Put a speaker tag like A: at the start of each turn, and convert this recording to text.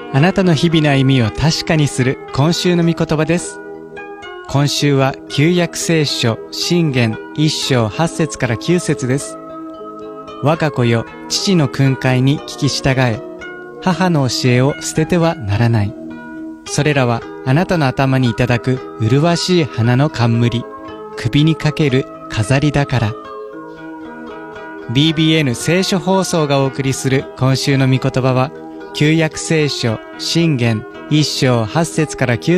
A: あなたの日々の歩みを確かにする今週の御言葉です。今週は旧約聖書箴言1章8節から9節です。我が子よ、父の訓戒に聞き従え、母の教えを捨ててはならない。それらはあなたの頭にいただく麗しい花の冠、首にかける飾りだから。BBN 聖書放送がお送りする今週の御言葉は、旧約聖書箴言1章8節から9